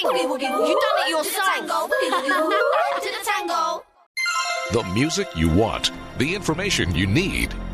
Boogie, woogie, woo. You done it yourself. Tango, boogie, woogie, woo. To the tango. The music you want, the information you need.